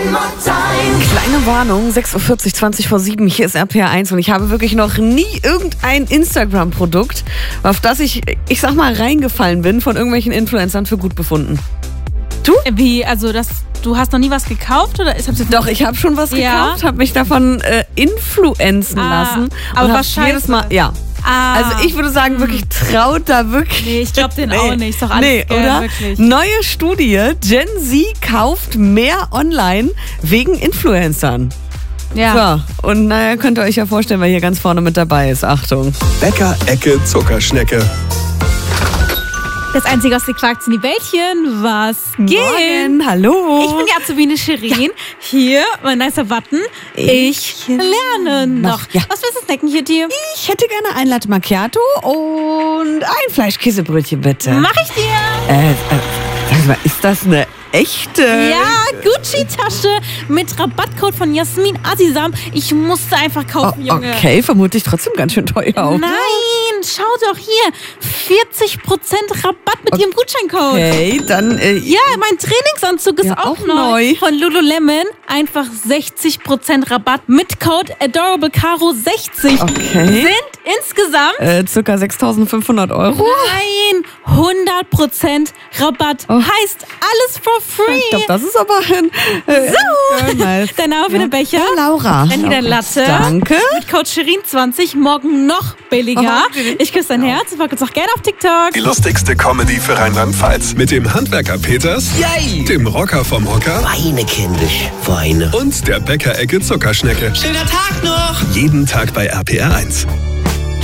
Kleine Warnung, 6.40 Uhr, 20 vor 7, hier ist RPR1 und ich habe wirklich noch nie irgendein Instagram-Produkt, auf das ich sag mal, reingefallen bin, von irgendwelchen Influencern für gut befunden. Du? Wie, also du hast noch nie was gekauft? Oder? Doch, ich habe schon was gekauft, habe mich davon influenzen lassen. Aber und was scheiße? Jedes Mal, ja. Also ich würde sagen, wirklich traut da wirklich. Nee, ich glaube den auch nicht. Ist doch alles oder? Wirklich. Neue Studie, Gen Z kauft mehr online wegen Influencern. Ja. So, und naja, könnt ihr euch ja vorstellen, wer hier ganz vorne mit dabei ist. Achtung. Bäcker-Ecke Zuckerschnecke. Das einzige aus den Quarkzen, die Bällchen, was geht? Morgen, hallo. Ich bin die Azubine Shirin. Hier, mein nicer Button. Ich lerne noch. Ja. Was willst du snacken hier, Tier? Ich hätte gerne ein Latte Macchiato und ein Fleischkäsebrötchen, bitte. Mach ich dir. Sag mal, ist das eine echte? Ja, Gucci-Tasche mit Rabattcode von Jasmin Azizam. Ich musste einfach kaufen, Junge. Okay, vermutlich trotzdem ganz schön teuer auch. Nein, schau doch hier. 40% Rabatt mit ihrem Gutscheincode. Okay, dann... Ja, mein Trainingsanzug ist auch neu. Von Lululemon. Einfach 60% Rabatt mit Code ADORABLECARO60. Okay. Sind insgesamt... Circa 6.500 Euro. Nein, 100% Rabatt. Heißt alles for free. Ich glaube, das ist aber ein... So, dein Name für den Becher. Laura. Dann hier dein Latte. Danke. Mit Code Shirin20 morgen noch billiger. Ich küsse dein Herz und folge uns auch gerne auf TikTok. Die lustigste Comedy für Rheinland-Pfalz. Mit dem Handwerker Peters, Yay! dem Rocker vom Hocker Weine, kindisch, Weine. und der Bäcker-Ecke Zuckerschnecke. Schöner Tag noch! Jeden Tag bei RPR1.